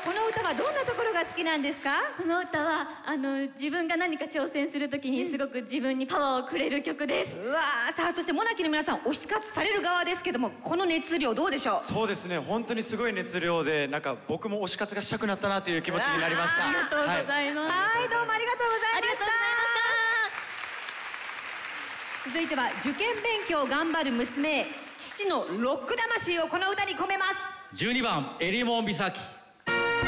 この歌はどんなところが好きなんですか？ この歌は自分が何か挑戦するときにすごく自分にパワーをくれる曲です。 うわー、さあそしてモナキの皆さん、推し活される側ですけども、この熱量どうでしょう？ そうですね、本当にすごい熱量で、なんか僕も推し活がしたくなったなという気持ちになりました。 ありがとうございます。 はい、どうもありがとうございました。 ありがとうございました。 続いては受験勉強を頑張る娘へ父のロック魂をこの歌に込めます。 12番、エリモン岬。